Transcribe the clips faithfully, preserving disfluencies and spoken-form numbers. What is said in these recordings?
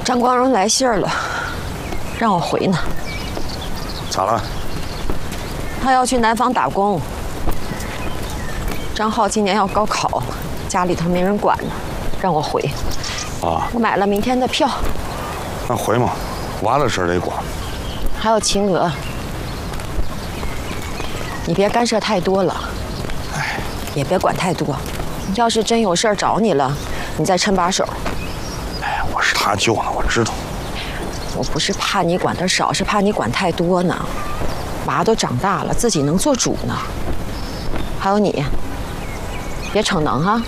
张光荣来信儿了，让我回呢。 咋了？ 他要去南方打工。张浩今年要高考，家里头没人管呢，让我回。 啊， 我买了明天的票。 那回嘛，娃的事儿得管。 还有秦娥，你别干涉太多了， 哎， 也别管太多。要是真有事儿找你了，你再趁把手。 哎，我是他舅呢，我知道。 我不是怕你管得少，是怕你管太多呢。娃都长大了，自己能做主呢。还有你，别逞能哈。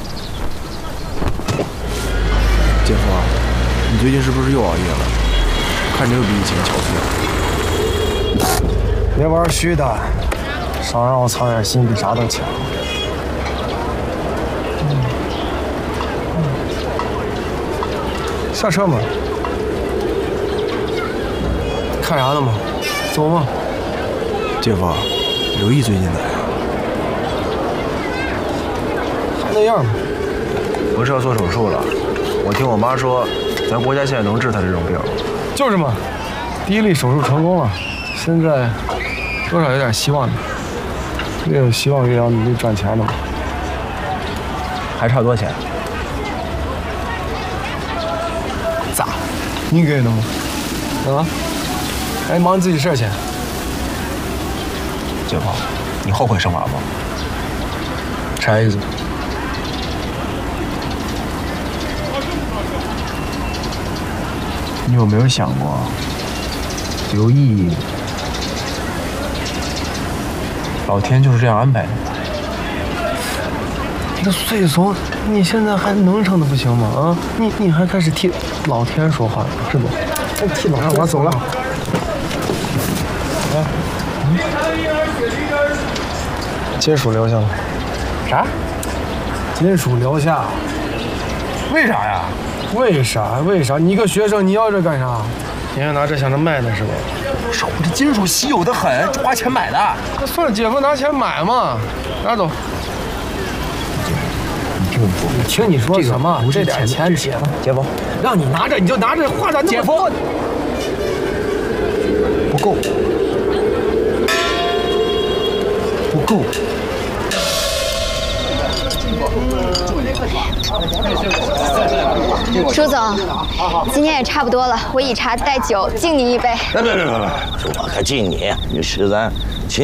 姐夫，你最近是不是又熬夜了？看着又比以前憔悴。 别玩虚的，少让我操点心，比啥都强。嗯嗯、下车嘛。看啥呢嘛？走嘛。 姐夫，刘毅最近咋样？ 还那样嘛。 不是要做手术了？我听我妈说，咱国家现在能治他这种病。 就是嘛，第一例手术成功了，现在多少有点希望的。越有希望越要努力赚钱的嘛。 还差多少钱？ 咋？你给的吗？啊？哎，忙你自己事儿去。 姐夫，你后悔生娃吗？ 啥意思？ 你有没有想过，刘毅，老天就是这样安排的。 你个碎怂，你现在还能成的不行吗？啊，你你还开始替老天说话了，是不？替老天，我走了。啊，嗯，金属留下了。 啥？ 金属留下。 为啥呀？ 为啥？为啥？你一个学生，你要这干啥？你还拿这想着卖呢是吧？ 不是，我这金属稀有的很，花钱买的。 那算了，姐夫拿钱买嘛，拿走。 你听我说， 你听你说什么？这点钱，姐夫， 姐夫， 让你拿着你就拿着，花咋那么多？ 不够，不够。 舒总，今天也差不多了，我以茶代酒，敬您一杯。 别别别别别，我可敬你，你实在。